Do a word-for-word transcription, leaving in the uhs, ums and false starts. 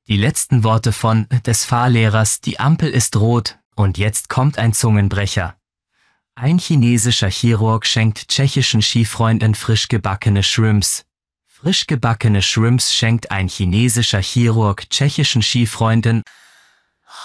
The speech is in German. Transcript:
Die letzten Worte von des Fahrlehrers, die Ampel ist rot, und jetzt kommt ein Zungenbrecher. Ein chinesischer Chirurg schenkt tschechischen Skifreunden frisch gebackene Shrimps. Frisch gebackene Shrimps schenkt ein chinesischer Chirurg tschechischen Skifreunden.